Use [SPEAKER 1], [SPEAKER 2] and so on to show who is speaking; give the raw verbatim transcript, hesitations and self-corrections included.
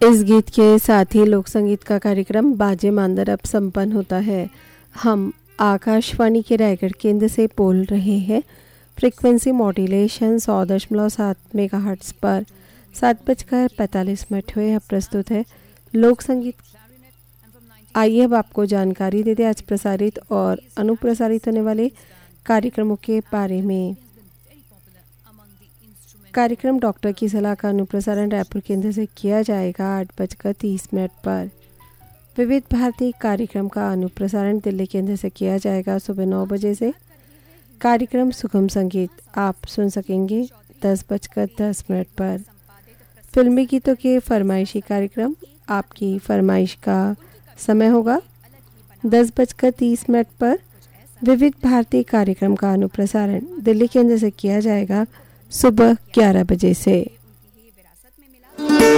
[SPEAKER 1] इस गीत के साथ ही लोक संगीत का कार्यक्रम बाजे मांदर अब संपन्न होता है। हम आकाशवाणी के रायगढ़ केंद्र से बोल रहे हैं। फ्रीक्वेंसी मॉड्यूलेशन सौ दशमलव सात मेगा हर्ट्स पर सात बजकर पैंतालीस मिनट हुए। अब प्रस्तुत है लोक संगीत। आइए अब आपको जानकारी दे दें आज प्रसारित और अनुप्रसारित होने वाले कार्यक्रमों के बारे में। कार्यक्रम डॉक्टर की सलाह का अनुप्रसारण रायपुर केंद्र से किया जाएगा आठ बजकर तीस मिनट पर। विविध भारती कार्यक्रम का अनुप्रसारण दिल्ली केंद्र से किया जाएगा सुबह नौ बजे से। कार्यक्रम सुगम संगीत आप सुन सकेंगे दस बजकर दस मिनट पर। फिल्मी गीतों के फरमाइशी कार्यक्रम आपकी फरमाइश का समय होगा दस बजकर तीस मिनट पर। विविध भारती कार्यक्रम का अनुप्रसारण दिल्ली केंद्र से किया जाएगा सुबह ग्यारह बजे से।